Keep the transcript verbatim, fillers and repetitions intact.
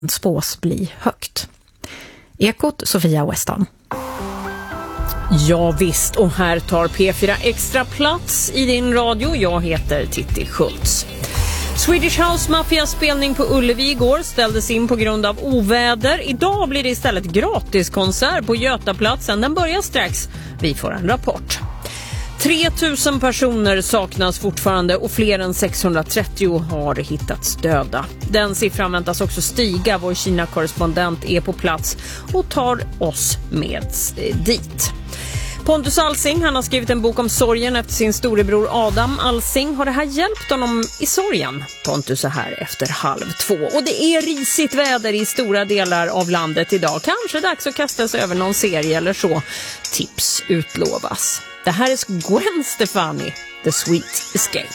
spås bli högt. Ekot, Sofia Weston. Ja visst, och här tar P fyra extra plats i din radio. Jag heter Titti Schultz. Swedish House Mafias spelning på Ullevi igår ställdes in på grund av oväder. Idag blir det istället gratiskonsert på Götaplatsen. Den börjar strax. Vi får en rapport. tre tusen personer saknas fortfarande och fler än sexhundratrettio har hittats döda. Den siffran väntas också stiga. Vår Kina-korrespondent är på plats och tar oss med dit. Pontus Alsing, han har skrivit en bok om sorgen efter sin storebror Adam Alsing. Har det här hjälpt honom i sorgen? Pontus är här efter halv två. Och det är risigt väder i stora delar av landet idag. Kanske dags att kasta sig över någon serie eller så. Tips utlovas. Det här är Gwen Stefani, The Sweet Escape.